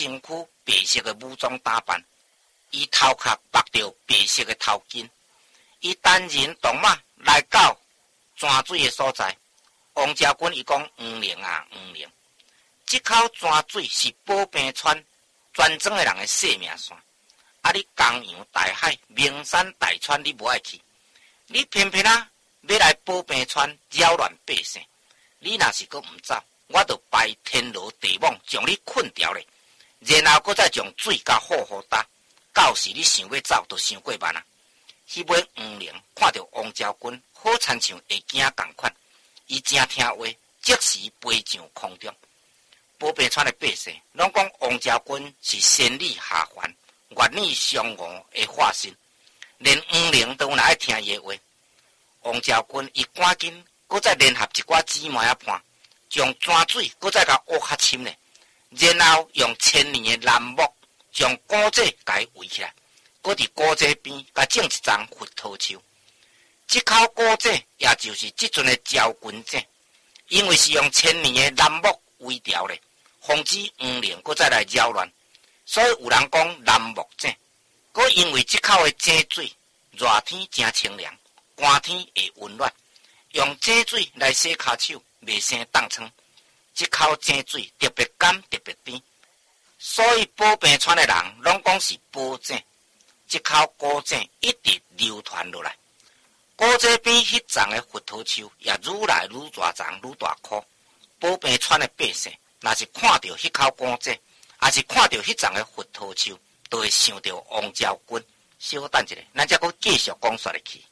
身躯白色的武装打扮，伊头壳绑着白色的头巾，伊单人独马来到泉水的所在。王家军伊讲黄陵啊黄陵，这口泉水是宝平川专庄的人的性命线。啊！你江洋大海、名山大川，你无爱去，你偏偏要来宝平川扰乱百姓。你若是阁毋走，我就拜天罗地网将你困掉咧，然后阁再将水甲火互打。到时你想要走，就想过慢啊！迄尾黄陵看到王昭君，好亲像会惊共款，伊真听话，即时飞上空中。宝平川的百姓拢讲王昭君是仙女下凡。愿意相互的化身，连黄陵都有爱听伊的话。王昭君伊赶紧，搁再联合一寡姊妹啊伴，将泉水搁再甲挖较深咧，然后用千年的楠木将古井甲伊围起来，搁伫古井边甲种一丛佛头树。这口古井也就是即阵的昭君井，因为是用千年的楠木围条咧，防止黄陵搁再来扰乱。所以有人讲楠木井，搁因为这口的井水热天真清凉，寒天会温暖，用井水来洗骹手，袂生冻疮。这口井水特别甘特别甜，所以宝平川的人拢讲是宝井。这口古井一直流传落来，古井边迄丛的佛头树也愈来愈大丛愈大棵。宝平川的百姓若是看到迄口古井，也是看到迄丛的佛头树，都会想到王昭君。稍等一下，咱才阁继续讲说入去。